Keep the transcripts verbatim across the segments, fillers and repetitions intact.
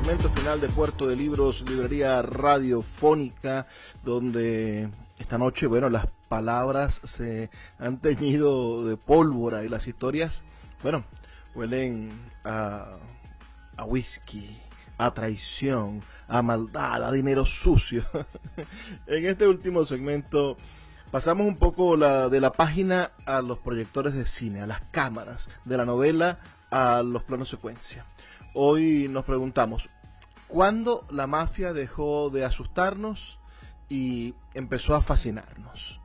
segmento final de Puerto de Libros, librería radiofónica, donde esta noche, bueno, las palabras se han teñido de pólvora y las historias, bueno, huelen a, a whisky, a traición, a maldad, a dinero sucio. En este último segmento pasamos un poco la, de la página a los proyectores de cine, a las cámaras, de la novela a los planos secuencia. Hoy nos preguntamos, ¿cuándo la mafia dejó de asustarnos y empezó a fascinarnos?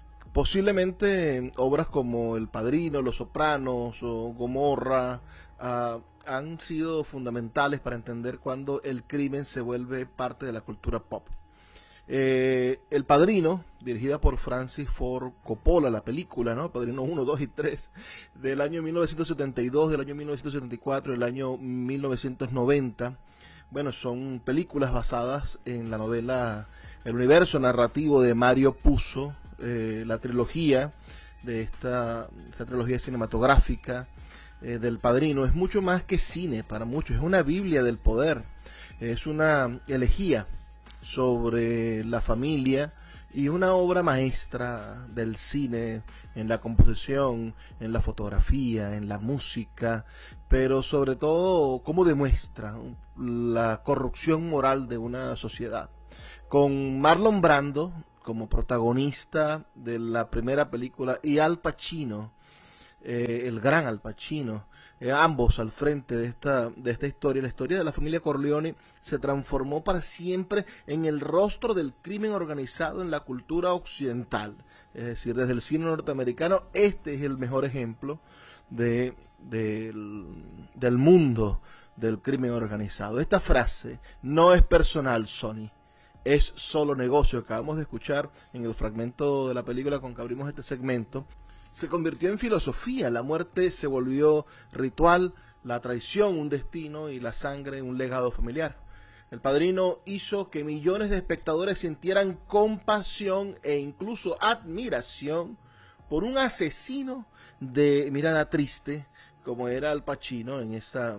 Posiblemente obras como El Padrino, Los Sopranos o Gomorra uh, han sido fundamentales para entender cuándo el crimen se vuelve parte de la cultura pop. Eh, El Padrino, dirigida por Francis Ford Coppola, la película, ¿no? Padrino uno, dos y tres, del año mil novecientos setenta y dos, del año mil novecientos setenta y cuatro, del año mil novecientos noventa. Bueno, son películas basadas en la novela, el universo narrativo de Mario Puzo, eh, la trilogía de esta, esta trilogía cinematográfica eh, del Padrino. Es mucho más que cine para muchos, es una Biblia del poder, es una elegía sobre la familia y una obra maestra del cine en la composición, en la fotografía, en la música, pero sobre todo cómo demuestra la corrupción moral de una sociedad. Con Marlon Brando como protagonista de la primera película y Al Pacino, eh, el gran Al Pacino, eh, ambos al frente de esta, de esta historia. La historia de la familia Corleone se transformó para siempre en el rostro del crimen organizado en la cultura occidental. Es decir, desde el cine norteamericano, este es el mejor ejemplo de, de, del, del mundo del crimen organizado. Esta frase no es personal, Sony, es solo negocio, acabamos de escuchar en el fragmento de la película con que abrimos este segmento, se convirtió en filosofía. La muerte se volvió ritual, la traición un destino y la sangre un legado familiar. El Padrino hizo que millones de espectadores sintieran compasión e incluso admiración por un asesino de mirada triste como era Al Pacino en esa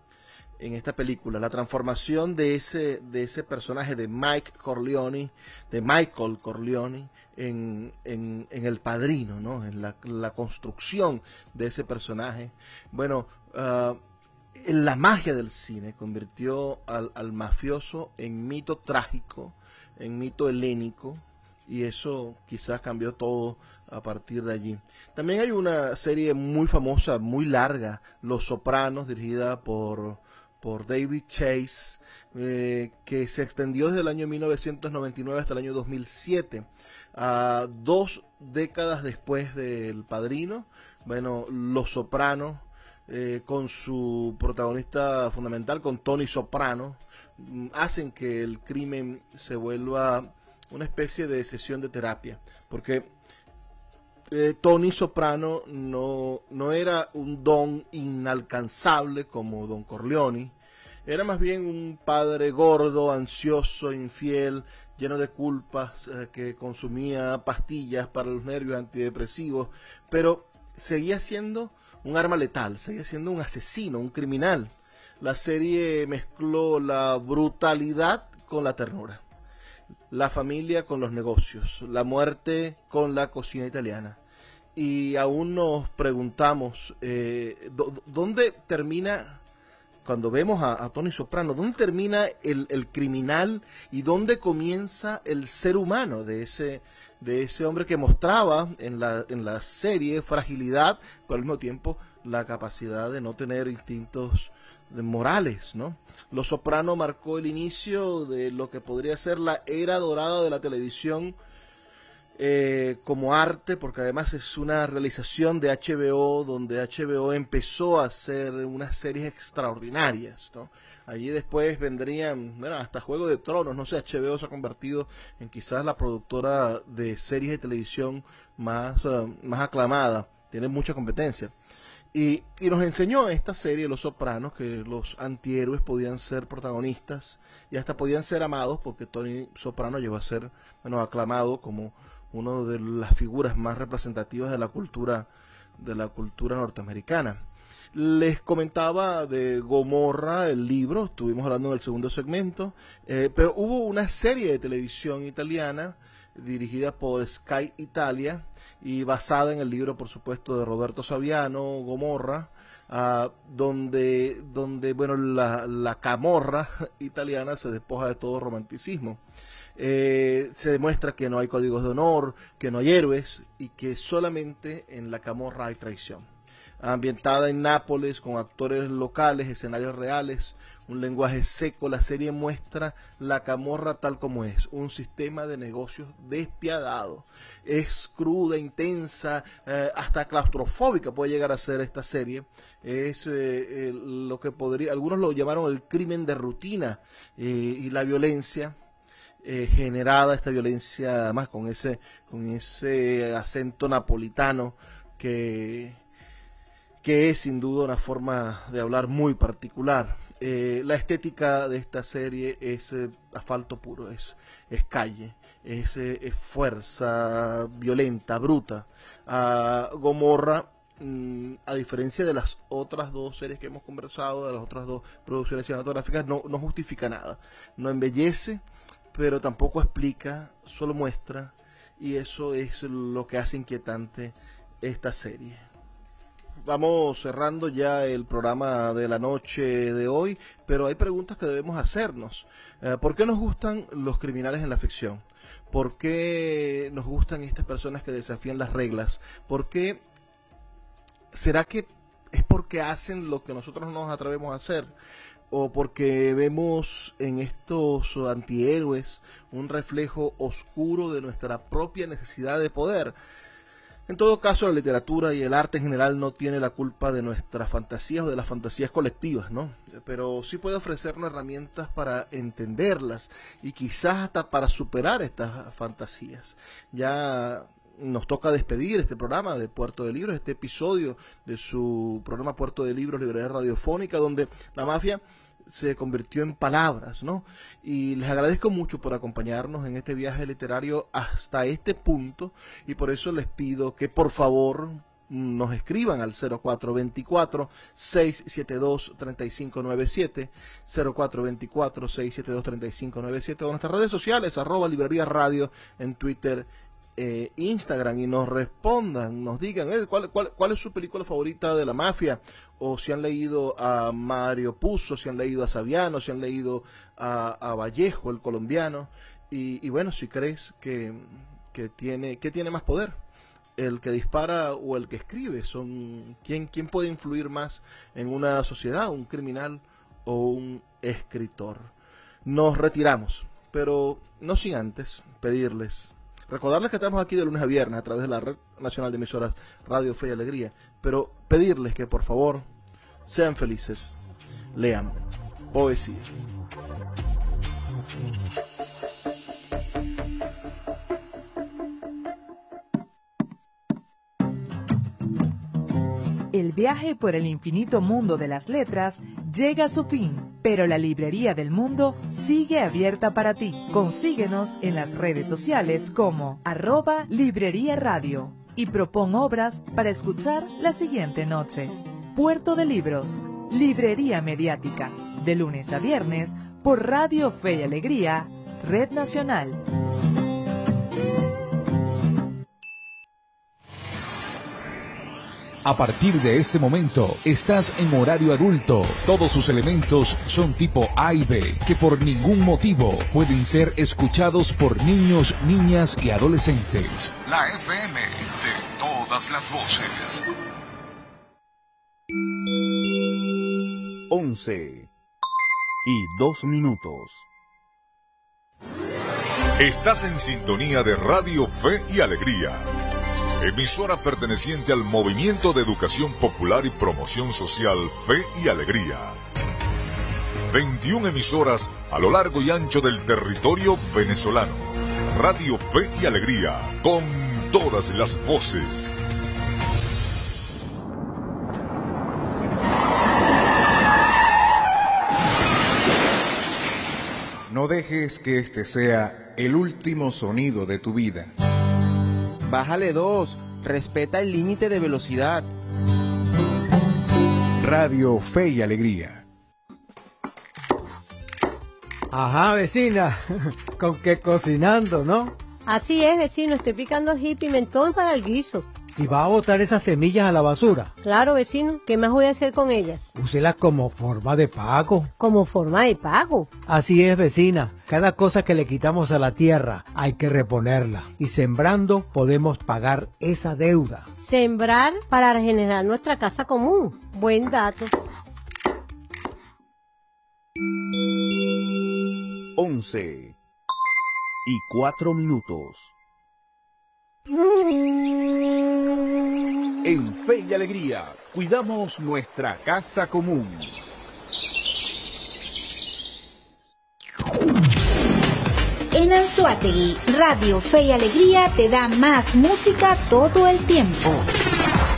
en esta película. La transformación de ese de ese personaje de Mike Corleone, de Michael Corleone en, en, en El Padrino, ¿no? En la, la construcción de ese personaje. Bueno, uh, en la magia del cine convirtió al, al mafioso en mito trágico, en mito helénico, y eso quizás cambió todo a partir de allí. También hay una serie muy famosa, muy larga, Los Sopranos, dirigida por por David Chase, eh, que se extendió desde el año mil novecientos noventa y nueve hasta el año dos mil siete, a dos décadas después del Padrino. Bueno, Los Sopranos, eh, con su protagonista fundamental, con Tony Soprano, hacen que el crimen se vuelva una especie de sesión de terapia, porque Eh, Tony Soprano no, no era un don inalcanzable como Don Corleone, era más bien un padre gordo, ansioso, infiel, lleno de culpas, eh, que consumía pastillas para los nervios, antidepresivos, pero seguía siendo un arma letal, seguía siendo un asesino, un criminal. La serie mezcló la brutalidad con la ternura, la familia con los negocios, la muerte con la cocina italiana. Y aún nos preguntamos, eh, ¿dónde termina, cuando vemos a, a Tony Soprano, dónde termina el, el criminal y dónde comienza el ser humano de ese, de ese hombre que mostraba en la, en la serie fragilidad, pero al mismo tiempo la capacidad de no tener instintos morales, ¿no? Los Soprano marcó el inicio de lo que podría ser la era dorada de la televisión eh, como arte, porque además es una realización de H B O, donde H B O empezó a hacer unas series extraordinarias, ¿no? Allí después vendrían, bueno, hasta Juego de Tronos, no sé, H B O se ha convertido en quizás la productora de series de televisión más, uh, más aclamada, tiene mucha competencia. Y, y nos enseñó esta serie, Los Sopranos, que los antihéroes podían ser protagonistas y hasta podían ser amados, porque Tony Soprano llegó a ser, bueno, aclamado como una de las figuras más representativas de la cultura, de la cultura norteamericana. Les comentaba de Gomorra, el libro, estuvimos hablando en el segundo segmento, eh, pero hubo una serie de televisión italiana dirigida por Sky Italia y basada en el libro, por supuesto, de Roberto Saviano, Gomorra, uh, donde, donde bueno, la, la camorra italiana se despoja de todo romanticismo. Eh, se demuestra que no hay códigos de honor, que no hay héroes y que solamente en la camorra hay traición. Ambientada en Nápoles, con actores locales, escenarios reales, un lenguaje seco, la serie muestra la camorra tal como es, un sistema de negocios despiadado. Es cruda, intensa, eh, hasta claustrofóbica puede llegar a ser esta serie. Es eh, eh, lo que podría, algunos lo llamaron el crimen de rutina, eh, y la violencia eh, generada, esta violencia además con ese, con ese acento napolitano que... que es sin duda una forma de hablar muy particular. Eh, la estética de esta serie es eh, asfalto puro, es, es calle, es, eh, es fuerza violenta, bruta. Uh, Gomorra, mm, a diferencia de las otras dos series que hemos conversado, de las otras dos producciones cinematográficas, no, no justifica nada, no embellece, pero tampoco explica, solo muestra, y eso es lo que hace inquietante esta serie. Vamos cerrando ya el programa de la noche de hoy, pero hay preguntas que debemos hacernos. Eh, ¿Por qué nos gustan los criminales en la ficción? ¿Por qué nos gustan estas personas que desafían las reglas? ¿Por qué? ¿Será que es porque hacen lo que nosotros no nos atrevemos a hacer? ¿O porque vemos en estos antihéroes un reflejo oscuro de nuestra propia necesidad de poder? En todo caso, la literatura y el arte en general no tiene la culpa de nuestras fantasías o de las fantasías colectivas, ¿no? Pero sí puede ofrecernos herramientas para entenderlas y quizás hasta para superar estas fantasías. Ya nos toca despedir este programa de Puerto de Libros, este episodio de su programa Puerto de Libros, librería radiofónica, donde la mafia se convirtió en palabras, ¿no? Y les agradezco mucho por acompañarnos en este viaje literario hasta este punto, y por eso les pido que por favor nos escriban al cero cuatro dos cuatro, seis siete dos, tres cinco nueve siete, cero cuatro dos cuatro, seis siete dos, tres cinco nueve siete, o en nuestras redes sociales, arroba librería radio en Twitter, Eh, Instagram, y nos respondan, nos digan eh, ¿cuál, cuál, cuál es su película favorita de la mafia, o si han leído a Mario Puzo, si han leído a Saviano, si han leído a, a Vallejo, el colombiano, y, y bueno, si crees que, que tiene, que tiene más poder, el que dispara o el que escribe. Son ¿quién, quién puede influir más en una sociedad, un criminal o un escritor? Nos retiramos, pero no sin antes pedirles, recordarles que estamos aquí de lunes a viernes a través de la Red Nacional de Emisoras Radio Fe y Alegría, pero pedirles que por favor sean felices, lean poesía. El viaje por el infinito mundo de las letras llega a su fin, pero la Librería del Mundo sigue abierta para ti. Consíguenos en las redes sociales como arroba Librería Radio y propon obras para escuchar la siguiente noche. Puerto de Libros, Librería Mediática, de lunes a viernes por Radio Fe y Alegría, Red Nacional. A partir de este momento, estás en horario adulto. Todos sus elementos son tipo A y B, que por ningún motivo pueden ser escuchados por niños, niñas y adolescentes. La F M de todas las voces. Once y dos minutos. Estás en sintonía de Radio Fe y Alegría, emisora perteneciente al Movimiento de Educación Popular y Promoción Social Fe y Alegría. veintiuna emisoras a lo largo y ancho del territorio venezolano. Radio Fe y Alegría, con todas las voces. No dejes que este sea el último sonido de tu vida. Bájale dos, respeta el límite de velocidad. Radio Fe y Alegría. Ajá, vecina, con que cocinando, ¿no? Así es, vecino, estoy picando ají y pimentón para el guiso. ¿Y va a botar esas semillas a la basura? Claro, vecino, ¿qué más voy a hacer con ellas? Úselas como forma de pago. ¿Como forma de pago? Así es, vecina. Cada cosa que le quitamos a la tierra hay que reponerla. Y sembrando podemos pagar esa deuda. Sembrar para regenerar nuestra casa común. Buen dato. Once y cuatro minutos. En Fe y Alegría, cuidamos nuestra casa común. En Anzoátegui, Radio Fe y Alegría te da más música todo el tiempo.